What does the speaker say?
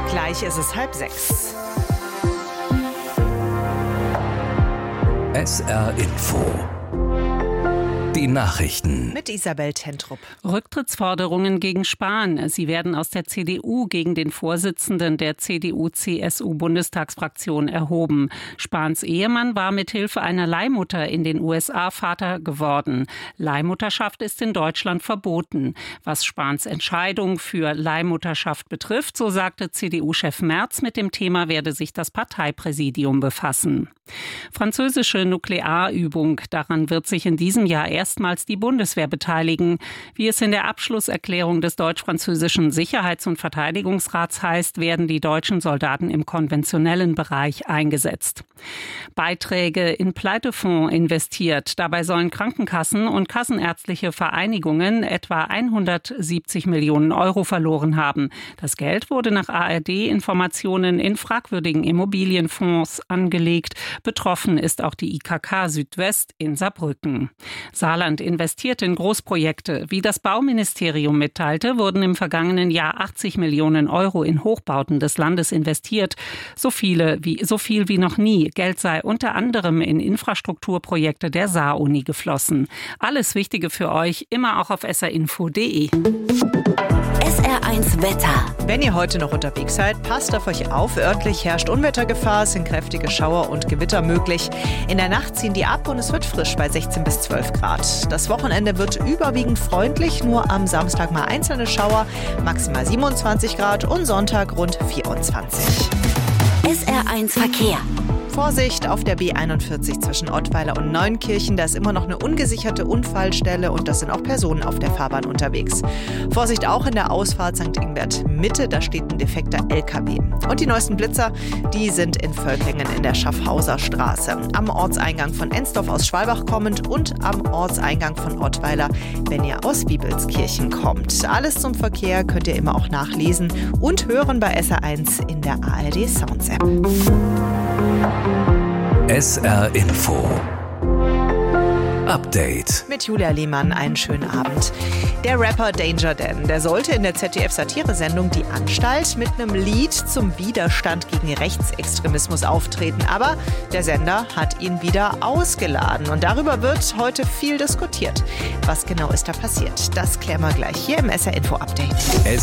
Gleich ist es 5:30. SR Info. Die Nachrichten. Mit Isabel Tentrup. Rücktrittsforderungen gegen Spahn. Sie werden aus der CDU gegen den Vorsitzenden der CDU-CSU-Bundestagsfraktion erhoben. Spahns Ehemann war mithilfe einer Leihmutter in den USA Vater geworden. Leihmutterschaft ist in Deutschland verboten. Was Spahns Entscheidung für Leihmutterschaft betrifft, so sagte CDU-Chef Merz, mit dem Thema werde sich das Parteipräsidium befassen. Französische Nuklearübung. Daran wird sich in diesem Jahr erstmals die Bundeswehr beteiligen. Wie es in der Abschlusserklärung des deutsch-französischen Sicherheits- und Verteidigungsrats heißt, werden die deutschen Soldaten im konventionellen Bereich eingesetzt. Beiträge in Pleitefonds investiert. Dabei sollen Krankenkassen und kassenärztliche Vereinigungen etwa 170 Millionen Euro verloren haben. Das Geld wurde nach ARD-Informationen in fragwürdigen Immobilienfonds angelegt. Betroffen ist auch die IKK Südwest in Saarbrücken. Saarland investiert in Großprojekte. Wie das Bauministerium mitteilte, wurden im vergangenen Jahr 80 Millionen Euro in Hochbauten des Landes investiert. So viel wie noch nie. Geld sei unter anderem in Infrastrukturprojekte der Saar-Uni geflossen. Alles Wichtige für euch, immer auch auf srinfo.de. SR1 Wetter. Wenn ihr heute noch unterwegs seid, passt auf euch auf. Örtlich herrscht Unwettergefahr, es sind kräftige Schauer und Gewitter möglich. In der Nacht ziehen die ab und es wird frisch bei 16 bis 12 Grad. Das Wochenende wird überwiegend freundlich, nur am Samstag mal einzelne Schauer, maximal 27 Grad und Sonntag rund 24. SR1 Verkehr. Vorsicht auf der B41 zwischen Ottweiler und Neunkirchen. Da ist immer noch eine ungesicherte Unfallstelle und das sind auch Personen auf der Fahrbahn unterwegs. Vorsicht auch in der Ausfahrt St. Ingbert Mitte, da steht ein defekter LKW. Und die neuesten Blitzer, die sind in Völklingen in der Schaffhauser Straße. Am Ortseingang von Ensdorf aus Schwalbach kommend und am Ortseingang von Ottweiler, wenn ihr aus Wiebelskirchen kommt. Alles zum Verkehr könnt ihr immer auch nachlesen und hören bei SR1 in der ARD Sounds App. SR Info. Update. Mit Julia Lehmann einen schönen Abend. Der Rapper Danger Dan, der sollte in der ZDF-Satiresendung Die Anstalt mit einem Lied zum Widerstand gegen Rechtsextremismus auftreten. Aber der Sender hat ihn wieder ausgeladen. Und darüber wird heute viel diskutiert. Was genau ist da passiert? Das klären wir gleich hier im SR Info Update.